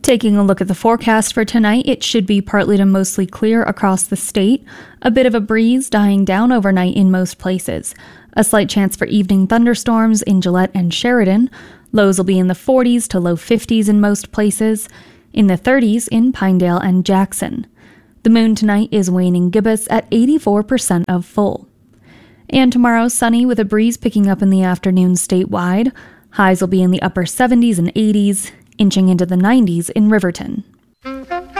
Taking a look at the forecast for tonight, it should be partly to mostly clear across the state, a bit of a breeze dying down overnight in most places. A slight chance for evening thunderstorms in Gillette and Sheridan. Lows will be in the 40s to low 50s in most places, in the 30s in Pinedale and Jackson. The moon tonight is waning gibbous at 84% of full. And tomorrow, sunny with a breeze picking up in the afternoon statewide. Highs will be in the upper 70s and 80s, inching into the 90s in Riverton.